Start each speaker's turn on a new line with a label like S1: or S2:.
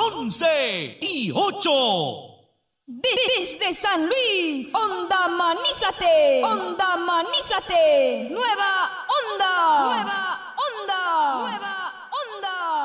S1: 11 y 8.
S2: Desde San Luis, Onda Manízate, Nueva